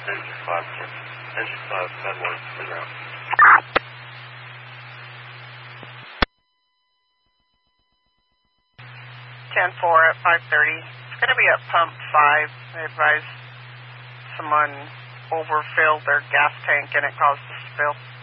Engine 5, Engine 5, Medway, ground. 10-4 at 5:30. It's going to be at pump 5. They advise someone overfilled their gas tank and it caused a spill.